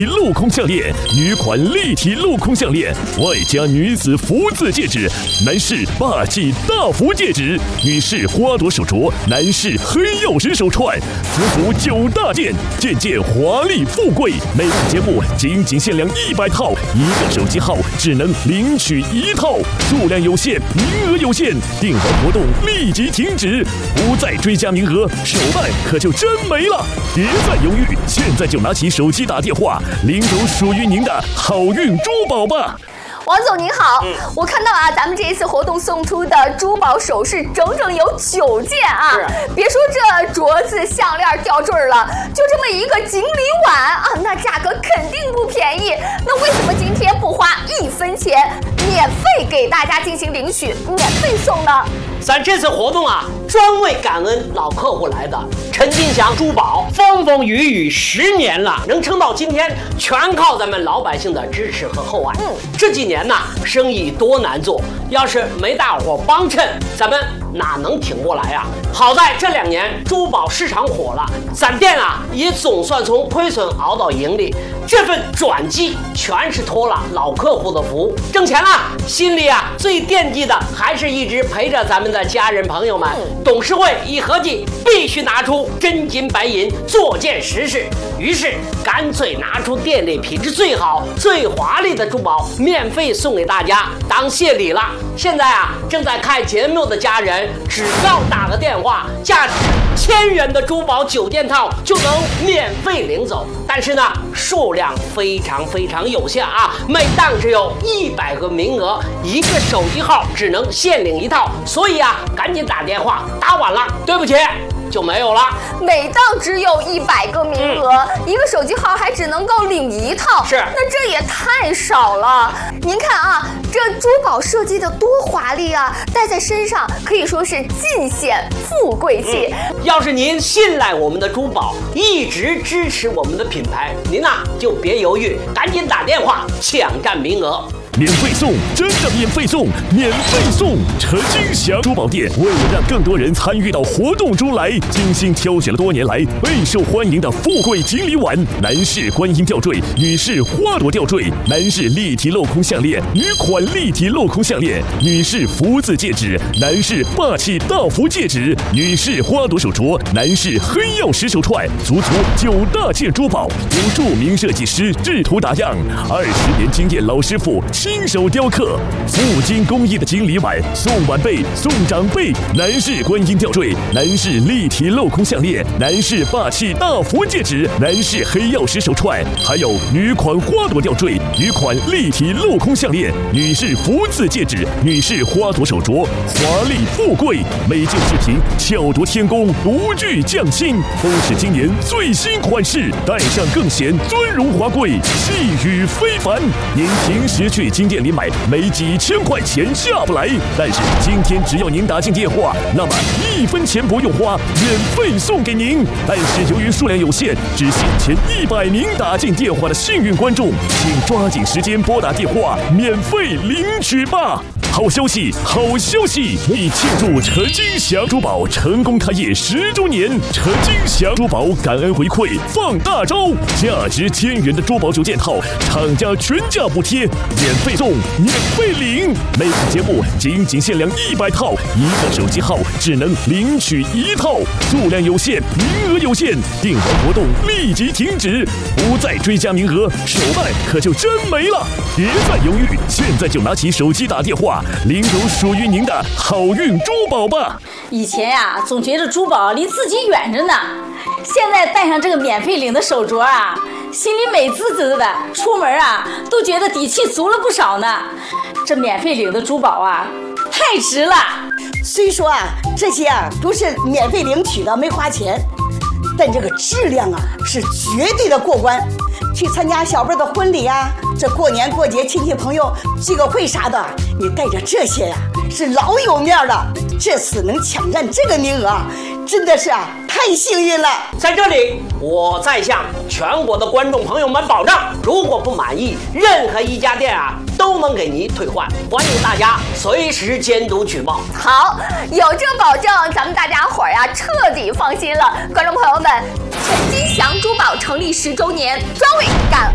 镂空项链，女款立体镂空项链，外加女子福字戒指，男士霸气大福戒指，女士花朵手镯，男士黑曜石手串，福福9大件，件件华丽富贵。每次节目仅限量100套，一个手机号只能领取1套，数量有限，名额有限，订完活动立即停止，不再追加名额，手办可就真没了。别再犹豫，现在就拿起手机打电话。领走属于您的好运珠宝吧！ 王总您好，我看到咱们这一次活动送出的珠宝首饰整整有9件啊！别说这镯子、项链、吊坠了，就这么一个锦鲤碗啊，那价格肯定不便宜。那为什么今天不花1分钱，免费给大家进行领取，免费送呢？ 咱这次活动专为感恩老客户来的。陈金祥珠宝风风雨雨10年了，能撑到今天，全靠咱们老百姓的支持和厚爱。这几年生意多难做，要是没大伙帮衬，咱们哪能挺过来呀？好在这2年珠宝市场火了，咱店也总算从亏损熬到盈利。这份转机全是托了老客户的福，挣钱了，心里最惦记的还是一直陪着咱们的家人朋友们。董事会一合计，必须拿出真金白银做件实事，于是干脆拿出店里品质最好、最华丽的珠宝，免费送给大家当谢礼了。现在正在看节目的家人，只要打个电话，价值1000元的珠宝9件套就能免费领走。但是数量非常有限每档只有100个名额，一个手机号只能限领1套，所以赶紧打电话，打晚了对不起就没有了。 每档只有100个名额，一个手机号还只能够领1套， 是， 那这也太少了。您看这珠宝设计的多华丽戴在身上可以说是尽显富贵气。 要是您信赖我们的珠宝，一直支持我们的品牌，您就别犹豫，赶紧打电话抢占名额。 免费送，真的免费送，免费送！陈金祥珠宝店为了让更多人参与到活动中来，精心挑选了多年来备受欢迎的富贵锦鲤碗，男士观音吊坠，女士花朵吊坠，男士立体镂空项链，女款立体镂空项链，女士福字戒指，男士霸气大福戒指，女士花朵手镯，男士黑曜石手串，足9大件珠宝，由著名设计师制图打样，20年经验老师傅亲手雕刻，富金工艺的锦鲤碗送晚辈送长辈，男士观音吊坠，男士立体镂空项链，男士霸气大福戒指，男士黑曜石手串，还有女款花朵吊坠，女款立体镂空项链，女士福字戒指，女士花朵手镯，华丽富贵，每件饰品巧夺天工，独具匠心，都是今年最新款式，戴上更显尊荣华贵，气宇非凡。您平时去金店里买，没几千块钱下不来，但是今天只要您打进电话，那么1分钱不用花，免费送给您。但是由于数量有限，只限前100名打进电话的幸运观众，请抓紧时间拨打电话，免费领取吧。好消息，好消息！为庆祝陈金祥珠宝成功开业10周年，陈金祥珠宝感恩回馈放大招，价值1000元的珠宝9件套，厂家全价补贴，免费送，免费领。每次节目仅限量100套，一个手机号只能领取1套，数量有限，名额有限，订完活动立即停止，不再追加名额，手办可就真没了。别再犹豫，现在就拿起手机打电话，领走属于您的好运珠宝吧！ 以前总觉得珠宝离自己远着呢，现在戴上这个免费领的手镯心里美滋滋的，出门都觉得底气足了不少呢。这免费领的珠宝太值了。 虽说这些都是免费领取的，没花钱，但这个质量是绝对的过关。去参加小辈的婚礼这过年过节亲戚朋友聚个会啥的，你带着这些是老有面了。这次能抢占这个名额真的是太幸运了。 在这里我再向全国的观众朋友们保证，如果不满意，任何一家店都能给您退换，欢迎大家随时监督举报。 好，有这保证，咱们大家伙彻底放心了。观众朋友们，陈金祥珠宝成立10周年，专为感